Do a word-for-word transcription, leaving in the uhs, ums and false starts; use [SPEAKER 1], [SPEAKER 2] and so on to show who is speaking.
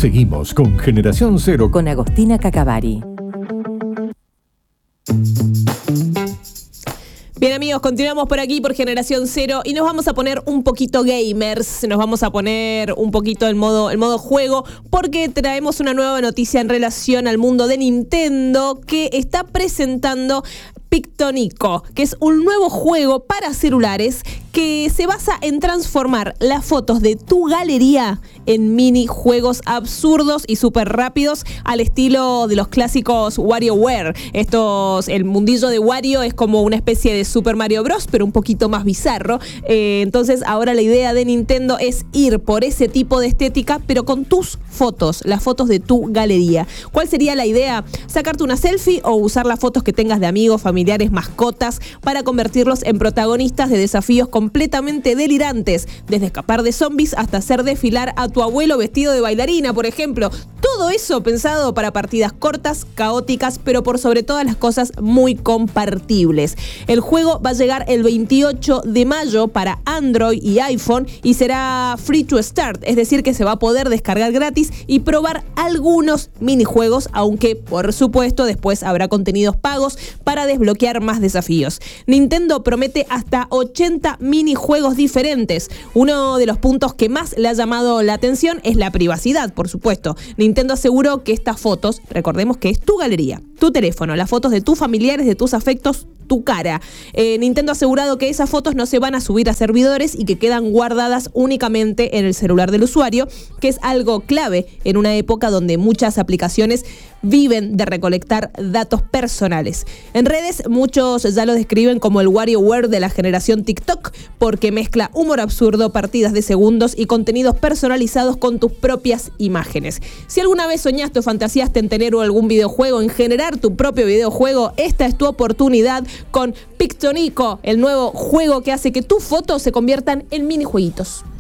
[SPEAKER 1] Seguimos con Generación Cero
[SPEAKER 2] con Agostina Cacavari.
[SPEAKER 3] Bien, amigos, continuamos por aquí por Generación Cero y nos vamos a poner un poquito gamers, nos vamos a poner un poquito el modo, el modo juego, porque traemos una nueva noticia en relación al mundo de Nintendo, que está presentando Pictonico, que es un nuevo juego para celulares que se basa en transformar las fotos de tu galería en minijuegos absurdos y súper rápidos al estilo de los clásicos WarioWare. Estos, el mundillo de Wario es como una especie de Super Mario Bros, pero un poquito más bizarro. Eh, entonces ahora la idea de Nintendo es ir por ese tipo de estética, pero con tus fotos, las fotos de tu galería. ¿Cuál sería la idea? ¿Sacarte una selfie o usar las fotos que tengas de amigos, familiares, mascotas para convertirlos en protagonistas de desafíos completamente delirantes? Desde escapar de zombies hasta hacer desfilar a tu abuelo vestido de bailarina, por ejemplo. Todo eso pensado para partidas cortas, caóticas, pero por sobre todas las cosas muy compartibles. El juego va a llegar el veintiocho de mayo para Android y iPhone y será free to start, es decir que se va a poder descargar gratis y probar algunos minijuegos, aunque por supuesto después habrá contenidos pagos para desbloquear más desafíos. Nintendo promete hasta ochenta minijuegos diferentes. Uno de los puntos que más le ha llamado la atención es la privacidad, por supuesto. Nintendo aseguró que estas fotos, recordemos que es tu galería, tu teléfono, las fotos de tus familiares, de tus afectos, tu cara. Eh, Nintendo ha asegurado que esas fotos no se van a subir a servidores y que quedan guardadas únicamente en el celular del usuario, que es algo clave en una época donde muchas aplicaciones viven de recolectar datos personales. En redes muchos ya lo describen como el WarioWare de la generación TikTok, porque mezcla humor absurdo, partidas de segundos y contenidos personalizados con tus propias imágenes. Si alguna vez soñaste o fantaseaste en tener algún videojuego, en generar tu propio videojuego, esta es tu oportunidad con Pictonico, el nuevo juego que hace que tus fotos se conviertan en minijueguitos.